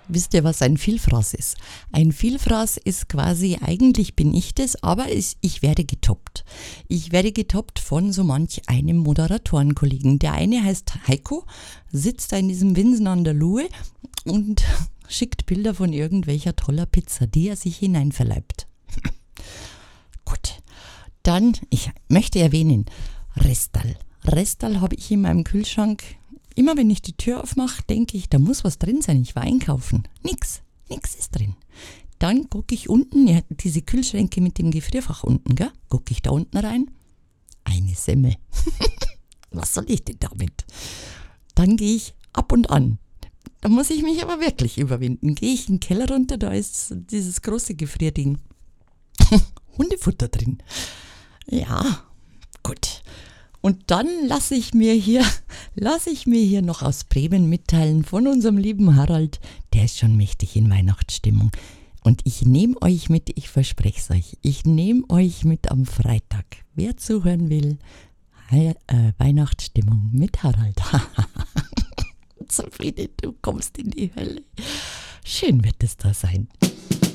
Wisst ihr, was ein Vielfraß ist? Ein Vielfraß ist quasi, eigentlich bin ich das, aber ich werde getoppt. Ich werde getoppt von so manch einem Moderatorenkollegen. Der eine heißt Heiko, sitzt da in diesem Winsen an der Luhe und schickt Bilder von irgendwelcher toller Pizza, die er sich hineinverleibt. Gut, dann, ich möchte erwähnen, Restal. Restal habe ich in meinem Kühlschrank. Immer wenn ich die Tür aufmache, denke ich, da muss was drin sein. Ich war einkaufen. Nix ist drin. Dann gucke ich unten, ja, diese Kühlschränke mit dem Gefrierfach unten, gell? Gucke ich da unten rein. Eine Semmel. Was soll ich denn damit? Dann gehe ich ab und an. Da muss ich mich aber wirklich überwinden. Gehe ich in den Keller runter, da ist dieses große Gefrierding. Hundefutter drin. Ja, gut. Und dann lasse ich mir hier noch aus Bremen mitteilen von unserem lieben Harald, der ist schon mächtig in Weihnachtsstimmung. Und ich nehme euch mit, ich verspreche es euch, ich nehme euch mit am Freitag. Wer zuhören will, Weihnachtsstimmung mit Harald. Zufrieden, du kommst in die Hölle. Schön wird es da sein.